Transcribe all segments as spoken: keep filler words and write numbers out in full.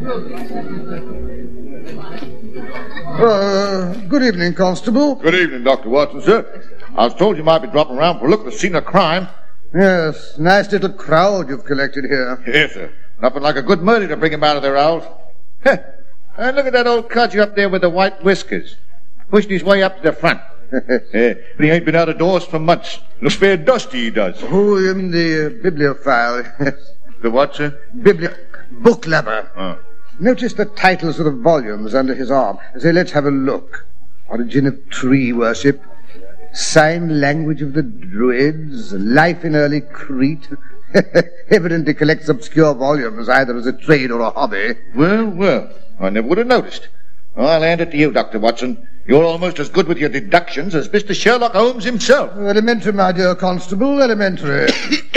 Uh, good evening, Constable. Good evening, Doctor Watson, sir. I was told you might be dropping around for a look at the scene of crime. Yes, nice little crowd you've collected here. Yes, sir. Nothing like a good murder to bring him out of their owls. Heh. And look at that old codger up there with the white whiskers. Pushing his way up to the front. Yeah, but he ain't been out of doors for months. Looks fair dusty, he does. Oh, you mean the uh, bibliophile. The what, sir? Bibli... Book lover. Oh. Notice the titles of the volumes under his arm. Say, let's have a look. Origin of Tree Worship, Sign Language of the Druids, Life in Early Crete. Evidently collects obscure volumes, either as a trade or a hobby. Well, well, I never would have noticed. I'll hand it to you, Doctor Watson. You're almost as good with your deductions as Mister Sherlock Holmes himself. Elementary, my dear Constable, elementary.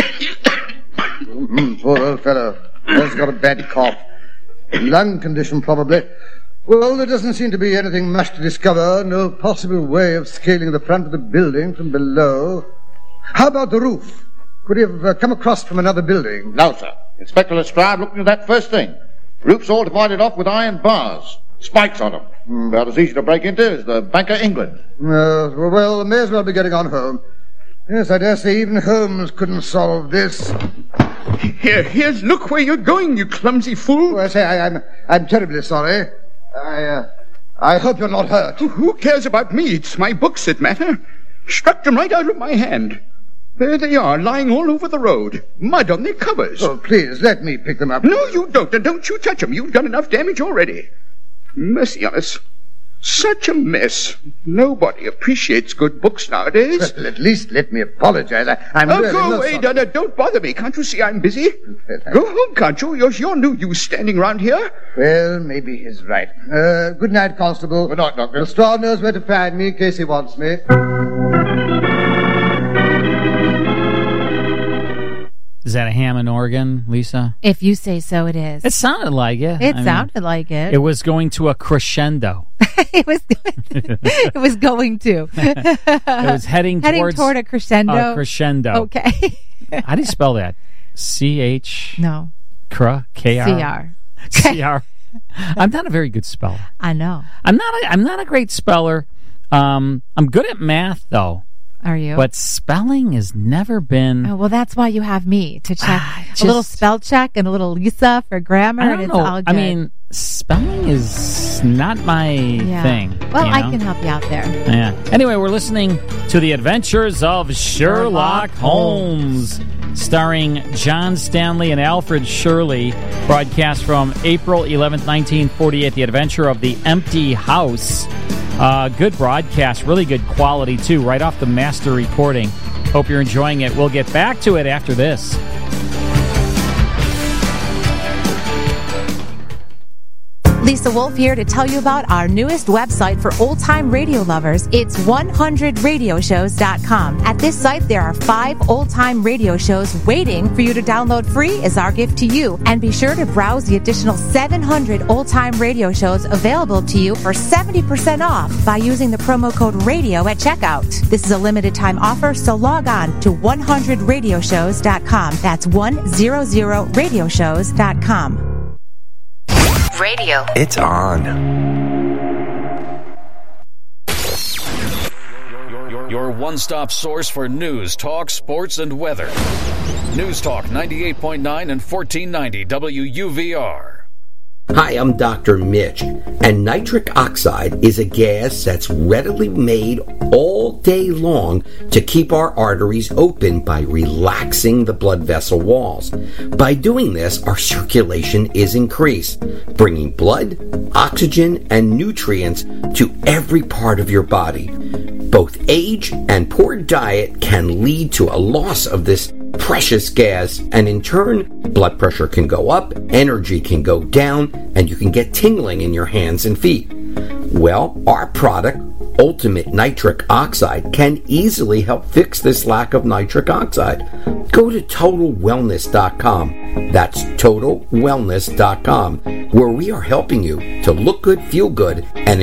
mm, poor old fellow. He's got a bad cough. Lung condition, probably. Well, there doesn't seem to be anything much to discover. No possible way of scaling the front of the building from below. How about the roof? Could he have uh, come across from another building? No, sir. Inspector Lestrade looked into that first thing. Roof's all divided off with iron bars. Spikes on them. Mm. About as easy to break into as the Bank of England. Uh, well, may as well be getting on home. Yes, I dare say even Holmes couldn't solve this. Here, here's, look where you're going, you clumsy fool. Oh, I say, I, I'm, I'm terribly sorry. I, uh, I hope you're not hurt. Who cares about me? It's my books that matter. Struck them right out of my hand. There they are, lying all over the road. Mud on their covers. Oh, please, let me pick them up. No, you don't. And don't you touch them. You've done enough damage already. Mercy on us. Such a mess. Nobody appreciates good books nowadays. Well, at least let me apologize. I, I'm oh, really go not away, sorry. Donna. Don't bother me. Can't you see I'm busy? Go home, can't you? You're, you're no use standing around here. Well, maybe he's right. Uh, good night, Constable. Good night, Doctor. Lestrade knows where to find me in case he wants me. Is that a Hammond organ, Lisa? If you say so, it is. It sounded like it. It I sounded mean, like it. It was going to a crescendo. it was. It was going to. It was heading, heading towards toward a crescendo. A crescendo. Okay. How do you spell that? C H. No. Cra K R. C R. C R. I'm not a very good speller. I know. I'm not. A, I'm not a great speller. Um, I'm good at math, though. Are you? But spelling has never been... Oh, well, that's why you have me to check Ah, just, a little spell check and a little Lisa for grammar, I don't and it's know. all good. I mean, spelling is not my yeah. thing. Well, you I know? can help you out there. Yeah. Anyway, we're listening to The Adventures of Sherlock Holmes, starring John Stanley and Alfred Shirley, broadcast from April eleventh, nineteen forty-eight, The Adventure of the Empty House. Uh, good broadcast, really good quality, too, right off the master recording. Hope you're enjoying it. We'll get back to it after this. Lisa Wolf here to tell you about our newest website for old-time radio lovers. It's one hundred radio shows dot com. At this site, there are five old-time radio shows waiting for you to download free as our gift to you. And be sure to browse the additional seven hundred old-time radio shows available to you for seventy percent off by using the promo code RADIO at checkout. This is a limited-time offer, so log on to one hundred radio shows dot com. That's one hundred radio shows dot com. Radio. It's on. Your one-stop source for news, talk, sports, and weather. News Talk ninety-eight point nine and fourteen ninety W U V R. Hi, I'm Doctor Mitch, and nitric oxide is a gas that's readily made all day long to keep our arteries open by relaxing the blood vessel walls. By doing this, our circulation is increased, bringing blood, oxygen, and nutrients to every part of your body. Both age and poor diet can lead to a loss of this precious gas, and in turn, blood pressure can go up, energy can go down, and you can get tingling in your hands and feet. Well, our product, Ultimate Nitric Oxide, can easily help fix this lack of nitric oxide. Go to total wellness dot com. That's total wellness dot com, where we are helping you to look good, feel good, and